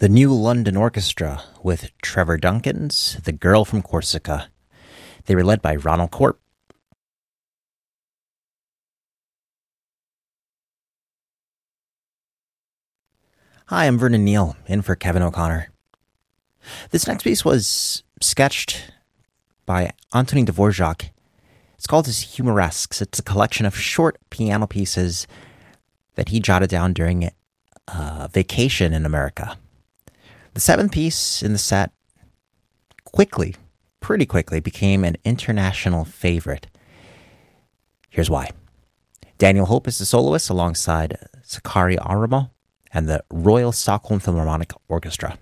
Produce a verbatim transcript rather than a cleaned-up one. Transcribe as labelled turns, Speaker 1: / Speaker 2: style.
Speaker 1: The New London Orchestra with Trevor Duncan's The Girl from Corsica. They were led by Ronald Corp. Hi, I'm Vernon Neal, in for Kevin O'Connor. This next piece was sketched by Antonin Dvorak. It's called his Humoresques. It's a collection of short piano pieces that he jotted down during a vacation in America. The seventh piece in the set quickly, pretty quickly, became an international favorite. Here's why. Daniel Hope is the soloist alongside Sakari Aramo and the Royal Stockholm Philharmonic Orchestra.